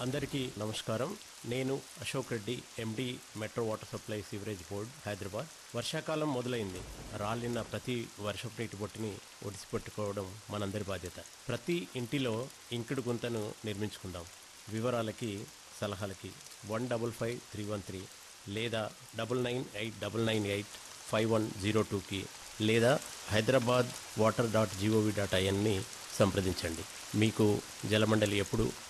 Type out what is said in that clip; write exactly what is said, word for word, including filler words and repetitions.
అందరికీ నమస్కారం. నేను అశోక్ రెడ్డి, ఎండి metro water supply sewerage board, Hyderabad. వర్షాకాలం మొదలైంది. రాలిన ప్రతి వర్షపు నీటి బొట్టుని ఒడిసిపెట్టుకోవడం మనందరి బాధ్యత. ప్రతి ఇంటిలో ఇంకుడు గుంతను నిర్మించుకుందాం. వివరాలకి, సలహాలకి one double five three one three లేదా double nine eight double nine eight five one zero టూకి లేదా Hyderabad water dot GOV dot ఐఎన్ని సంప్రదించండి. మీకు జలమండలి ఎప్పుడు